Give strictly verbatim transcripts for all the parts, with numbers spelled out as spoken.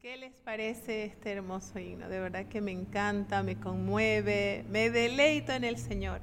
¿Qué les parece este hermoso himno? De verdad que me encanta, me conmueve, me deleito en el Señor.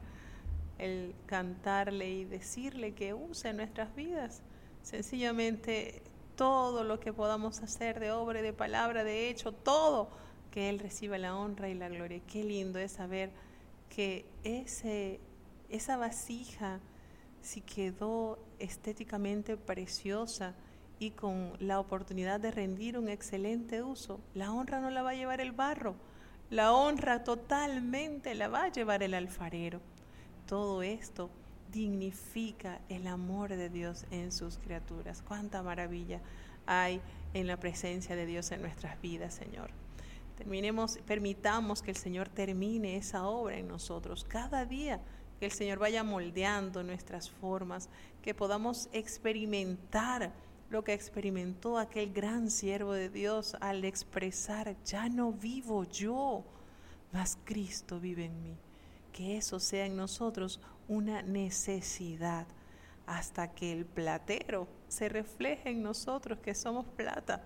El cantarle y decirle que use nuestras vidas. Sencillamente todo lo que podamos hacer de obra, de palabra, de hecho, todo, que Él reciba la honra y la gloria. Qué lindo es saber que ese, esa vasija, si quedó estéticamente preciosa y con la oportunidad de rendir un excelente uso, la honra no la va a llevar el barro, la honra totalmente la va a llevar el alfarero. Todo esto dignifica el amor de Dios en sus criaturas. Cuánta maravilla hay en la presencia de Dios en nuestras vidas, Señor. Terminemos, permitamos que el Señor termine esa obra en nosotros cada día, que el Señor vaya moldeando nuestras formas, que podamos experimentar lo que experimentó aquel gran siervo de Dios al expresar: ya no vivo yo, mas Cristo vive en mí. Que eso sea en nosotros una necesidad, hasta que el platero se refleje en nosotros, que somos plata.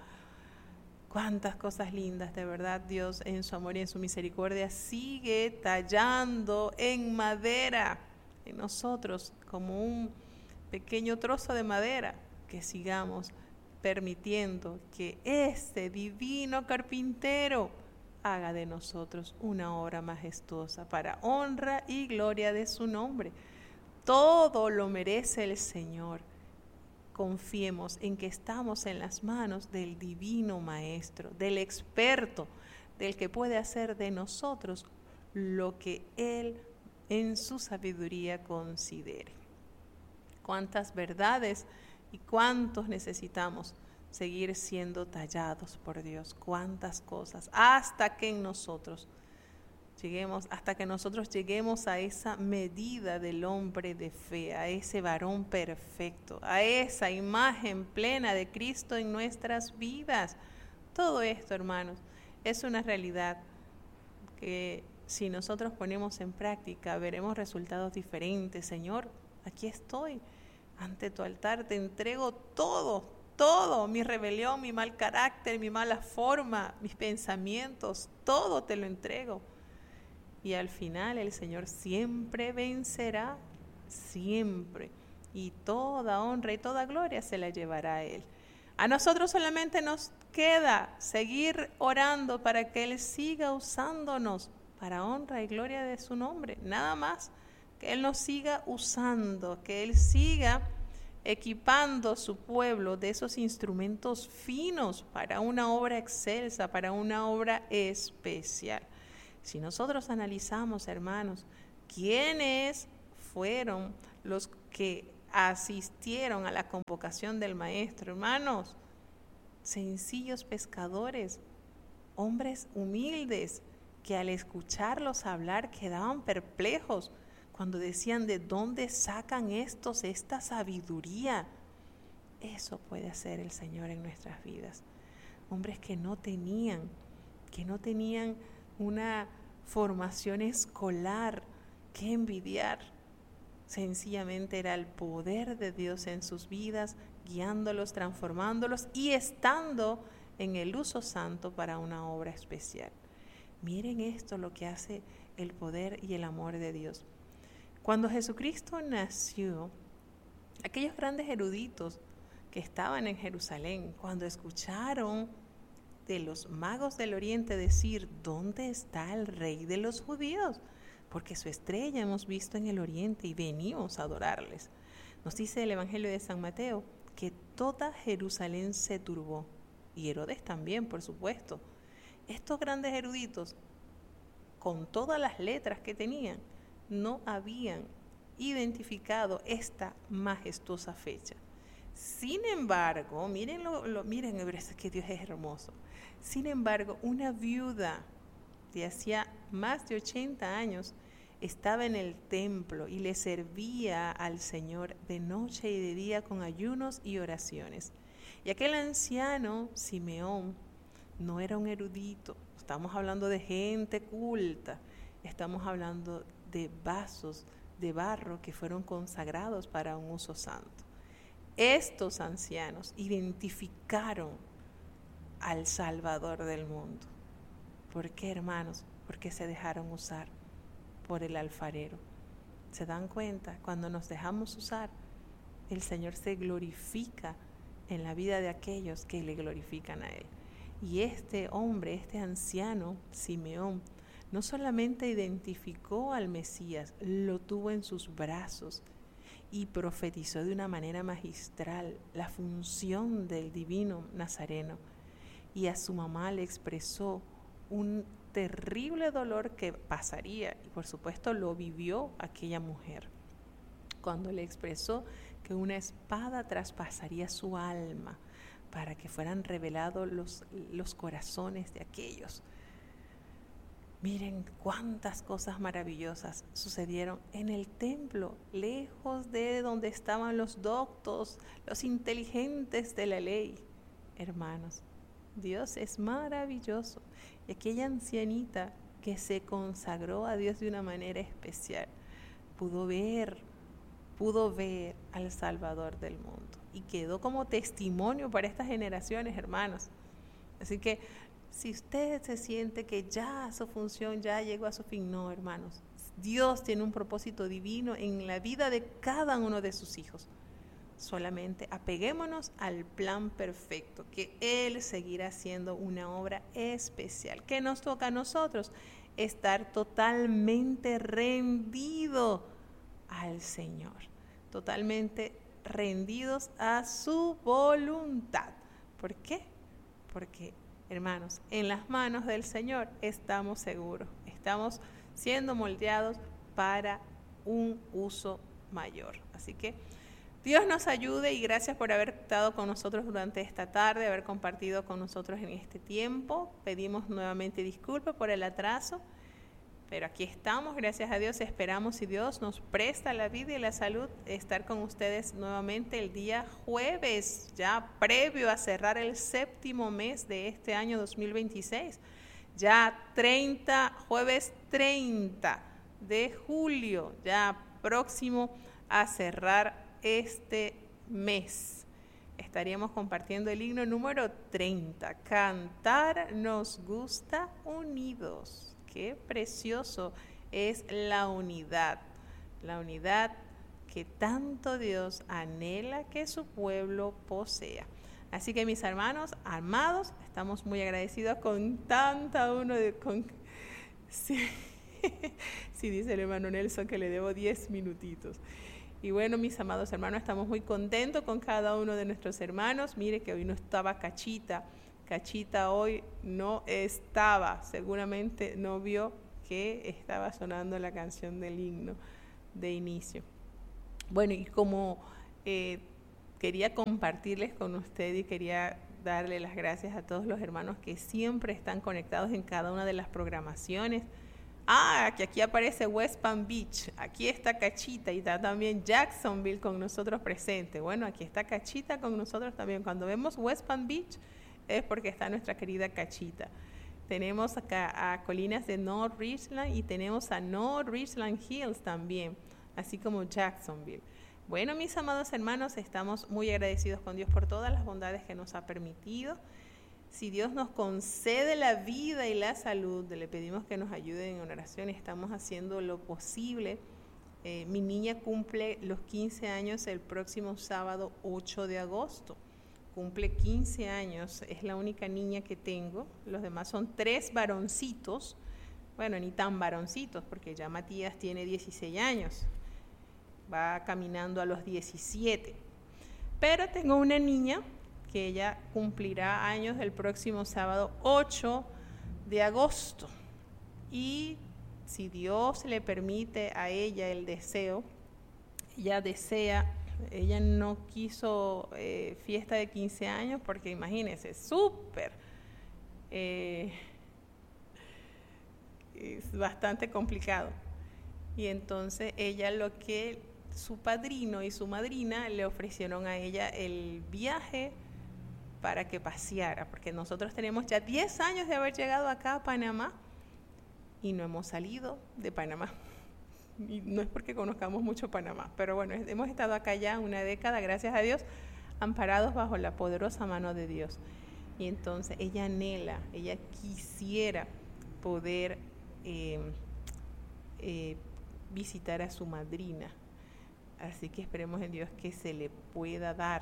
Cuántas cosas lindas, de verdad. Dios en su amor y en su misericordia sigue tallando en madera en nosotros como un pequeño trozo de madera, que sigamos permitiendo que este divino carpintero haga de nosotros una obra majestuosa para honra y gloria de su nombre. Todo lo merece el Señor. Confiemos en que estamos en las manos del divino Maestro, del experto, del que puede hacer de nosotros lo que Él en su sabiduría considere. Cuántas verdades y cuántos necesitamos seguir siendo tallados por Dios, cuántas cosas, hasta que en nosotros lleguemos, hasta que nosotros lleguemos a esa medida del hombre de fe, a ese varón perfecto, a esa imagen plena de Cristo en nuestras vidas. Todo esto, hermanos, es una realidad que si nosotros ponemos en práctica, veremos resultados diferentes. Señor, aquí estoy, ante tu altar te entrego todo, todo, mi rebelión, mi mal carácter, mi mala forma, mis pensamientos, todo te lo entrego. Y al final el Señor siempre vencerá, siempre. Y toda honra y toda gloria se la llevará a Él. A nosotros solamente nos queda seguir orando para que Él siga usándonos para honra y gloria de su nombre. Nada más, que Él nos siga usando, que Él siga equipando su pueblo de esos instrumentos finos para una obra excelsa, para una obra especial. Si nosotros analizamos, hermanos, quiénes fueron los que asistieron a la convocación del Maestro, hermanos, sencillos pescadores, hombres humildes, que al escucharlos hablar quedaban perplejos cuando decían: ¿de dónde sacan estos esta sabiduría? Eso puede hacer el Señor en nuestras vidas. Hombres que no tenían, que no tenían una formación escolar que envidiar. Sencillamente era el poder de Dios en sus vidas, guiándolos, transformándolos y estando en el uso santo para una obra especial. Miren esto, lo que hace el poder y el amor de Dios. Cuando Jesucristo nació, aquellos grandes eruditos que estaban en Jerusalén, cuando escucharon de los magos del oriente decir: ¿dónde está el rey de los judíos? Porque su estrella hemos visto en el oriente y venimos a adorarles. Nos dice el Evangelio de San Mateo que toda Jerusalén se turbó, y Herodes también, por supuesto. Estos grandes eruditos, con todas las letras que tenían, no habían identificado esta majestuosa fecha. Sin embargo, miren, lo, lo, miren, es que Dios es hermoso. Sin embargo, una viuda de hacía más de ochenta años estaba en el templo y le servía al Señor de noche y de día con ayunos y oraciones. Y aquel anciano, Simeón, no era un erudito. Estamos hablando de gente culta. Estamos hablando de vasos de barro que fueron consagrados para un uso santo. Estos ancianos identificaron al Salvador del mundo. ¿Por qué, hermanos? Porque se dejaron usar por el alfarero. ¿Se dan cuenta? Cuando nos dejamos usar, el Señor se glorifica en la vida de aquellos que le glorifican a Él. Y este hombre, este anciano, Simeón, no solamente identificó al Mesías, lo tuvo en sus brazos y profetizó de una manera magistral la función del divino Nazareno. Y a su mamá le expresó un terrible dolor que pasaría, y por supuesto lo vivió aquella mujer, cuando le expresó que una espada traspasaría su alma para que fueran revelados los, los corazones de aquellos. Miren cuántas cosas maravillosas sucedieron en el templo, lejos de donde estaban los doctos, los inteligentes de la ley. Hermanos, Dios es maravilloso. Y aquella ancianita que se consagró a Dios de una manera especial, pudo ver, pudo ver al Salvador del mundo. Y quedó como testimonio para estas generaciones, hermanos. Así que, si usted se siente que ya su función ya llegó a su fin, no, hermanos. Dios tiene un propósito divino en la vida de cada uno de sus hijos. Solamente apeguémonos al plan perfecto, que Él seguirá haciendo una obra especial. ¿Qué nos toca a nosotros? Estar totalmente rendido al Señor, totalmente rendidos a su voluntad. ¿Por qué? Porque, hermanos, en las manos del Señor estamos seguros, estamos siendo moldeados para un uso mayor. Así que Dios nos ayude y gracias por haber estado con nosotros durante esta tarde, haber compartido con nosotros en este tiempo. Pedimos nuevamente disculpas por el atraso, pero aquí estamos, gracias a Dios. Esperamos, si Dios nos presta la vida y la salud, estar con ustedes nuevamente el día jueves, ya previo a cerrar el séptimo mes de este año dos mil veintiséis. Ya treinta, jueves treinta de julio, ya próximo a cerrar este mes. Estaríamos compartiendo el himno número treinta. Cantar nos gusta unidos. Qué precioso es la unidad, la unidad que tanto Dios anhela que su pueblo posea. Así que, mis hermanos amados, estamos muy agradecidos con tanta uno de... Con, sí, sí, dice el hermano Nelson que le debo diez minutitos. Y bueno, mis amados hermanos, estamos muy contentos con cada uno de nuestros hermanos. Mire que hoy no estaba Cachita. Cachita hoy no estaba, seguramente no vio que estaba sonando la canción del himno de inicio. Bueno, y como eh, quería compartirles con usted y quería darle las gracias a todos los hermanos que siempre están conectados en cada una de las programaciones. Ah, que aquí aparece West Palm Beach, aquí está Cachita y está también Jacksonville con nosotros presente. Bueno, aquí está Cachita con nosotros también. Cuando vemos West Palm Beach es porque está nuestra querida Cachita. Tenemos acá a colinas de North Richland y tenemos a North Richland Hills también, así como Jacksonville. Bueno, mis amados hermanos, estamos muy agradecidos con Dios por todas las bondades que nos ha permitido. Si Dios nos concede la vida y la salud, le pedimos que nos ayuden en oración. Estamos haciendo lo posible. Eh, mi niña cumple los quince años el próximo sábado ocho de agosto. Cumple quince años, es la única niña que tengo. Los demás son tres varoncitos. Bueno, ni tan varoncitos, porque ya Matías tiene dieciséis años. Va caminando a los diecisiete. Pero tengo una niña que ella cumplirá años el próximo sábado ocho de agosto. Y si Dios le permite a ella el deseo, ella desea, ella no quiso eh, fiesta de quince años porque imagínense, súper, eh, es bastante complicado. Y entonces ella lo que su padrino y su madrina le ofrecieron a ella el viaje para que paseara, porque nosotros tenemos ya diez años de haber llegado acá a Panamá y no hemos salido de Panamá. Y no es porque conozcamos mucho Panamá, pero bueno, hemos estado acá ya una década, gracias a Dios, amparados bajo la poderosa mano de Dios. y entonces ella anhela, ella quisiera poder eh, eh, visitar a su madrina. Así que esperemos en Dios que se le pueda dar.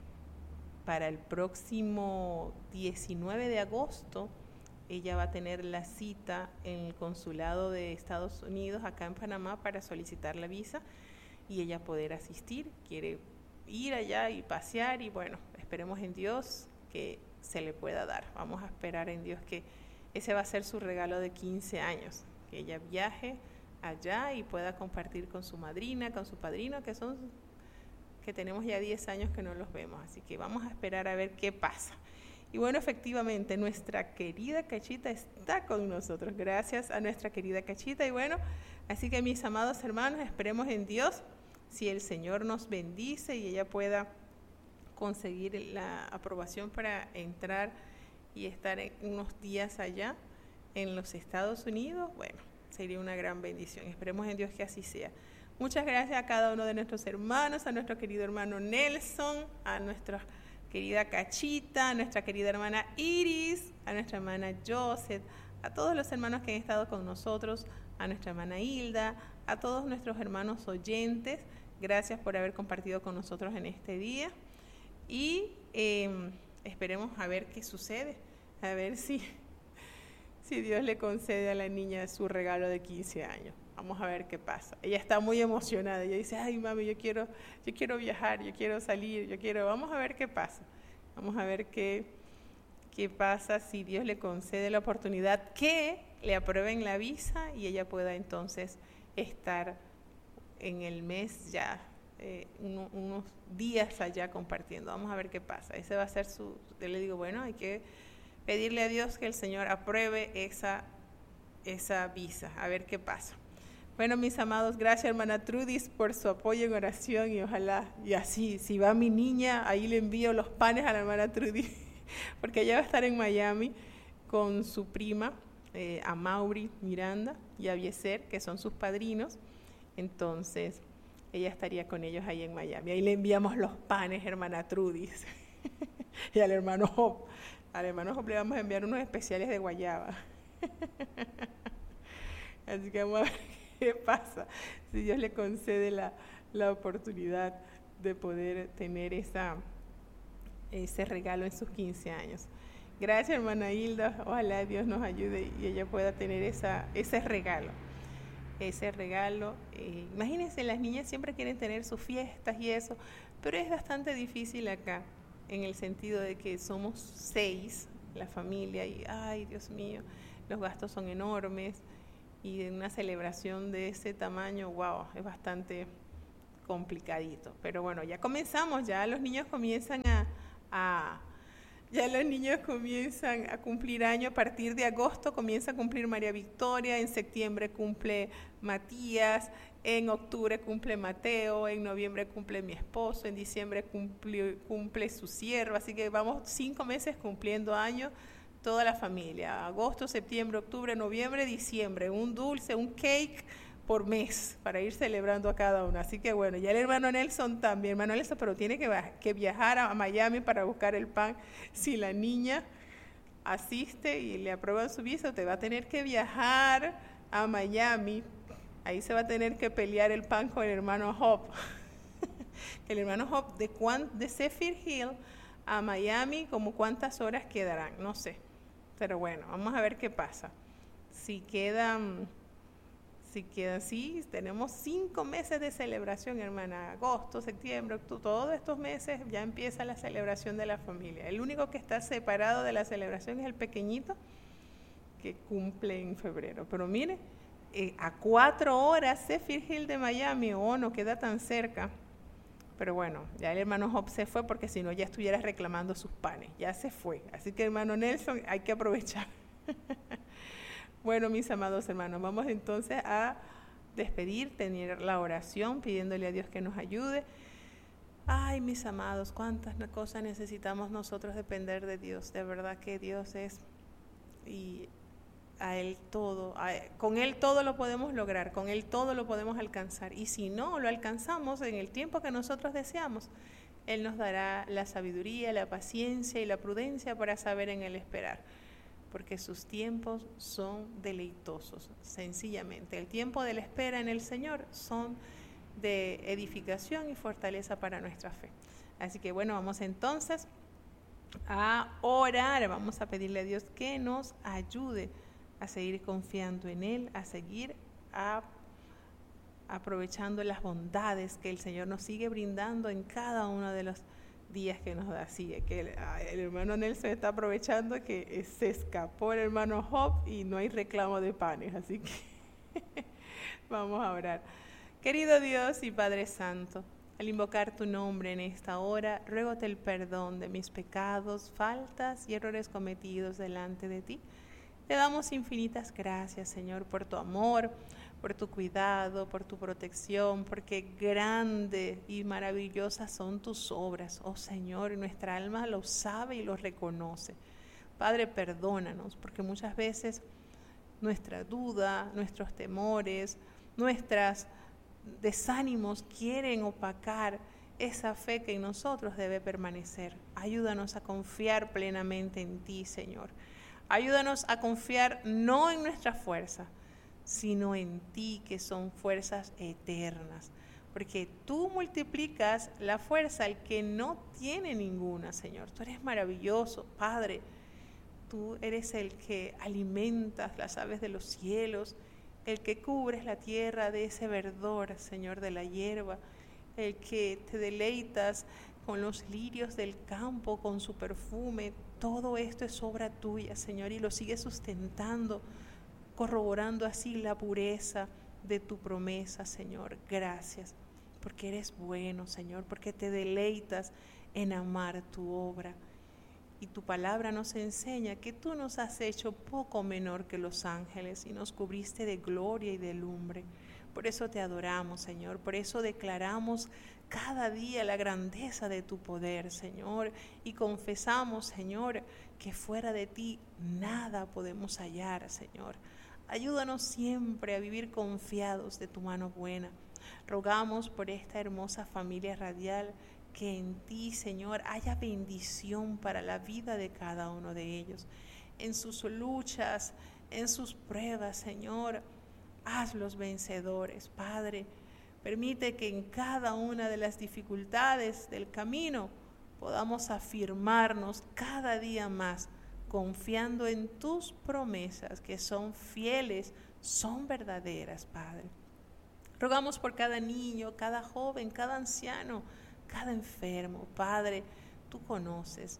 Para el próximo diecinueve de agosto, ella va a tener la cita en el consulado de Estados Unidos acá en Panamá para solicitar la visa y ella poder asistir. Quiere ir allá y pasear y bueno, esperemos en Dios que se le pueda dar. Vamos a esperar en Dios que ese va a ser su regalo de quince años, que ella viaje allá y pueda compartir con su madrina, con su padrino, que son que tenemos ya diez años que no los vemos, así que vamos a esperar a ver qué pasa. Y bueno, efectivamente, nuestra querida Cachita está con nosotros, gracias a nuestra querida Cachita. Y bueno, así que mis amados hermanos, esperemos en Dios, si el Señor nos bendice y ella pueda conseguir la aprobación para entrar y estar en unos días allá en los Estados Unidos, bueno, sería una gran bendición. Esperemos en Dios que así sea. Muchas gracias a cada uno de nuestros hermanos, a nuestro querido hermano Nelson, a nuestra querida Cachita, a nuestra querida hermana Iris, a nuestra hermana Joseph, a todos los hermanos que han estado con nosotros, a nuestra hermana Hilda, a todos nuestros hermanos oyentes. Gracias por haber compartido con nosotros en este día y eh, esperemos a ver qué sucede, a ver si, si Dios le concede a la niña su regalo de quince años. Vamos a ver qué pasa. Ella está muy emocionada. Ella dice, ay, mami, yo quiero, yo quiero viajar, yo quiero salir, yo quiero... Vamos a ver qué pasa. Vamos a ver qué, qué pasa si Dios le concede la oportunidad que le aprueben la visa y ella pueda entonces estar en el mes ya, eh, uno, unos días allá compartiendo. Vamos a ver qué pasa. Ese va a ser su... Yo le digo, bueno, hay que pedirle a Dios que el Señor apruebe esa, esa visa. A ver qué pasa. Bueno, mis amados, gracias hermana Trudis por su apoyo en oración y ojalá, y así, si va mi niña, ahí le envío los panes a la hermana Trudis, porque ella va a estar en Miami con su prima, eh, a Mauri Miranda y a Bieser, que son sus padrinos, entonces ella estaría con ellos ahí en Miami. Ahí le enviamos los panes, hermana Trudis, y al hermano Job, al hermano Job le vamos a enviar unos especiales de guayaba. Así que vamos a ver qué pasa, si Dios le concede la, la oportunidad de poder tener esa, ese regalo en sus quince años. Gracias, hermana Hilda, ojalá Dios nos ayude y ella pueda tener esa, ese regalo, ese regalo. Eh, imagínense, las niñas siempre quieren tener sus fiestas y eso, pero es bastante difícil acá, en el sentido de que somos seis, la familia, y ay, Dios mío, los gastos son enormes. Y en una celebración de ese tamaño, wow, es bastante complicadito. Pero bueno, ya comenzamos, ya los niños comienzan a, a ya los niños comienzan a cumplir año. A partir de agosto comienza a cumplir María Victoria, en septiembre cumple Matías, en octubre cumple Mateo, en noviembre cumple mi esposo, en diciembre cumple, cumple su sierva. Así que vamos cinco meses cumpliendo años. Toda la familia, agosto, septiembre, octubre, noviembre, diciembre, un dulce, un cake por mes para ir celebrando a cada uno. Así que bueno, ya el hermano Nelson también, hermano Nelson, pero tiene que, que viajar a Miami para buscar el pan. Si la niña asiste y le aprueban su visa, te va a tener que viajar a Miami. Ahí se va a tener que pelear el pan con el hermano Job. El hermano Job de, Juan, de Zephyr Hill a Miami, como cuántas horas quedarán, no sé. Pero bueno, vamos a ver qué pasa. Si quedan, si quedan, sí, tenemos cinco meses de celebración, hermana. Agosto, septiembre, octubre, todos estos meses ya empieza la celebración de la familia. El único que está separado de la celebración es el pequeñito, que cumple en febrero. Pero mire, eh, a cuatro horas Zephyr Hill de Miami, oh, no queda tan cerca. Pero bueno, ya el hermano Job se fue porque si no ya estuviera reclamando sus panes. Ya se fue. Así que hermano Nelson, hay que aprovechar. Bueno, mis amados hermanos, vamos entonces a despedir, tener la oración, pidiéndole a Dios que nos ayude. Ay, mis amados, cuántas cosas necesitamos nosotros depender de Dios. De verdad que Dios es, y a Él todo, a, con Él todo lo podemos lograr, con Él todo lo podemos alcanzar. Y si no lo alcanzamos en el tiempo que nosotros deseamos, Él nos dará la sabiduría, la paciencia y la prudencia para saber en Él esperar, porque sus tiempos son deleitosos, sencillamente. El tiempo de la espera en el Señor son de edificación y fortaleza para nuestra fe. Así que bueno, vamos entonces a orar, vamos a pedirle a Dios que nos ayude a seguir confiando en Él, a seguir a, aprovechando las bondades que el Señor nos sigue brindando en cada uno de los días que nos da. Así que el, el hermano Nelson está aprovechando que se escapó el hermano Job y no hay reclamo de panes, así que vamos a orar. Querido Dios y Padre Santo, al invocar tu nombre en esta hora, ruégote el perdón de mis pecados, faltas y errores cometidos delante de ti. Te damos infinitas gracias, Señor, por tu amor, por tu cuidado, por tu protección, porque grandes y maravillosas son tus obras, oh Señor, y nuestra alma lo sabe y lo reconoce. Padre, perdónanos, porque muchas veces nuestra duda, nuestros temores, nuestros desánimos quieren opacar esa fe que en nosotros debe permanecer. Ayúdanos a confiar plenamente en ti, Señor. Ayúdanos a confiar no en nuestra fuerza, sino en ti, que son fuerzas eternas, porque tú multiplicas la fuerza al que no tiene ninguna, Señor. Tú eres maravilloso, Padre. Tú eres el que alimentas las aves de los cielos, el que cubres la tierra de ese verdor, Señor, de la hierba, el que te deleitas con los lirios del campo, con su perfume. Todo esto es obra tuya, Señor, y lo sigues sustentando, corroborando así la pureza de tu promesa, Señor. Gracias, porque eres bueno, Señor, porque te deleitas en amar tu obra. Y tu palabra nos enseña que tú nos has hecho poco menor que los ángeles y nos cubriste de gloria y de lumbre. Por eso te adoramos, Señor, por eso declaramos cada día la grandeza de tu poder, Señor, y confesamos, Señor, que fuera de ti nada podemos hallar, Señor. Ayúdanos siempre a vivir confiados de tu mano buena. Rogamos por esta hermosa familia radial, que en ti, Señor, haya bendición para la vida de cada uno de ellos. En sus luchas, en sus pruebas, Señor, hazlos vencedores, Padre. Permite que en cada una de las dificultades del camino podamos afirmarnos cada día más, confiando en tus promesas, que son fieles, son verdaderas, Padre. Rogamos por cada niño, cada joven, cada anciano, cada enfermo. Padre, tú conoces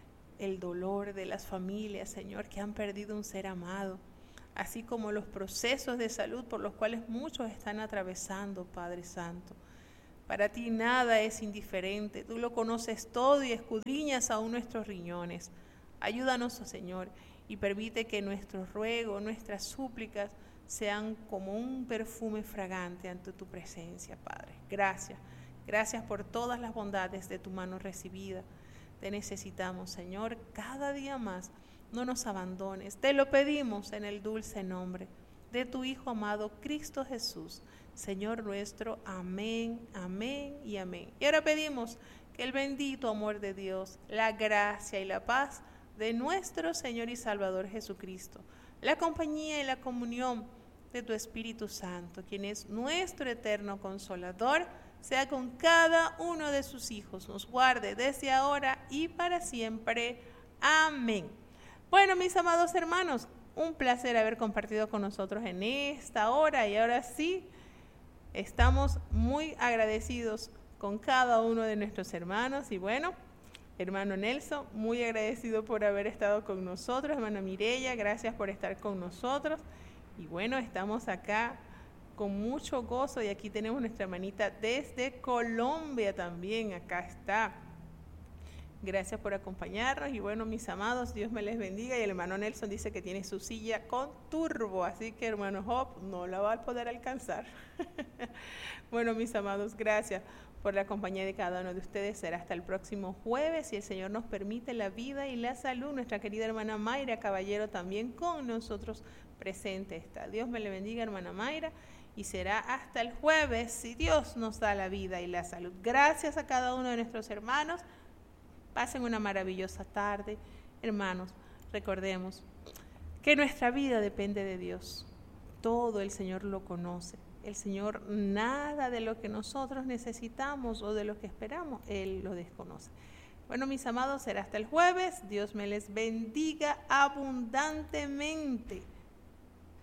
el dolor de las familias, Señor, que han perdido un ser amado, así como los procesos de salud por los cuales muchos están atravesando, Padre Santo. Para ti nada es indiferente, tú lo conoces todo y escudriñas aún nuestros riñones. Ayúdanos, oh Señor, y permite que nuestros ruegos, nuestras súplicas sean como un perfume fragante ante tu presencia, Padre. Gracias. Gracias por todas las bondades de tu mano recibida. Te necesitamos, Señor, cada día más. No nos abandones. Te lo pedimos en el dulce nombre de tu Hijo amado, Cristo Jesús, Señor nuestro. Amén, amén y amén. Y ahora pedimos que el bendito amor de Dios, la gracia y la paz de nuestro Señor y Salvador Jesucristo, la compañía y la comunión de tu Espíritu Santo, quien es nuestro eterno consolador, sea con cada uno de sus hijos, nos guarde desde ahora y para siempre. Amén. Bueno, mis amados hermanos, un placer haber compartido con nosotros en esta hora, y ahora sí, estamos muy agradecidos con cada uno de nuestros hermanos. Y bueno, hermano Nelson, muy agradecido por haber estado con nosotros. Hermana Mireya, gracias por estar con nosotros. Y bueno, estamos acá con mucho gozo, y aquí tenemos nuestra hermanita desde Colombia también, acá está. Gracias por acompañarnos, y bueno, mis amados, Dios me les bendiga. Y el hermano Nelson dice que tiene su silla con turbo, así que hermano Job no la va a poder alcanzar. Bueno, mis amados, gracias por la compañía de cada uno de ustedes. Será hasta el próximo jueves, si el Señor nos permite la vida y la salud. Nuestra querida hermana Mayra Caballero también con nosotros presente está. Dios me le bendiga, hermana Mayra. y será hasta el jueves si Dios nos da la vida y la salud. Gracias a cada uno de nuestros hermanos. Pasen una maravillosa tarde. Hermanos, recordemos que nuestra vida depende de Dios. Todo el Señor lo conoce. El Señor nada de lo que nosotros necesitamos o de lo que esperamos, Él lo desconoce. Bueno, mis amados, será hasta el jueves. Dios me les bendiga abundantemente.